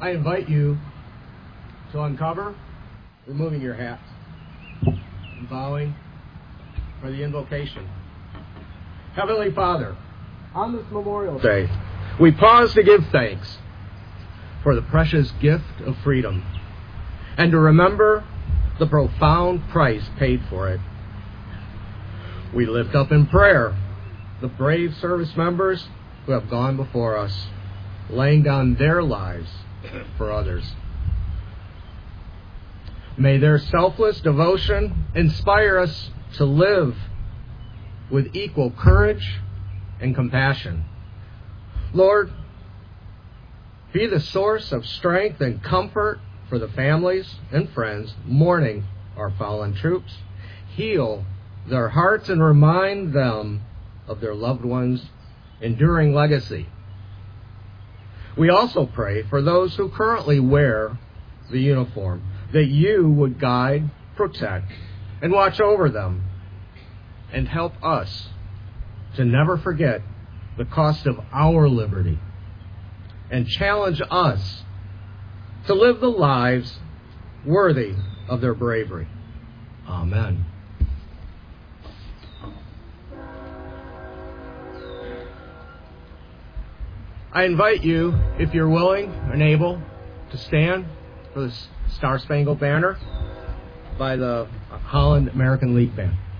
I invite you to uncover, removing your hat, and bowing for the invocation. Heavenly Father, on this Memorial Day, we pause to give thanks for the precious gift of freedom and to remember the profound price paid for it. We lift up in prayer the brave service members who have gone before us, laying down their lives for others. May their selfless devotion inspire us to live with equal courage and compassion. Lord, be the source of strength and comfort for the families and friends mourning our fallen troops. Heal their hearts and remind them of their loved ones' enduring legacy. We also pray for those who currently wear the uniform, that you would guide, protect, and watch over them, and help us to never forget the cost of our liberty, and challenge us to live the lives worthy of their bravery. Amen. I invite you, if you're willing and able, to stand for the Star Spangled Banner by the Holland American League Band.